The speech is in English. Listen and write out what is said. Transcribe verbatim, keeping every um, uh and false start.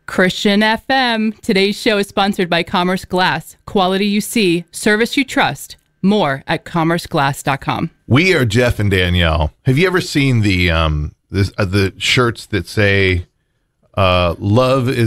Christian F M. Today's show is sponsored by Commerce Glass. Quality you see, service you trust. More at commerce glass dot com. We are Jeff and Danielle. Have you ever seen the um this, uh, the shirts that say uh, "Love is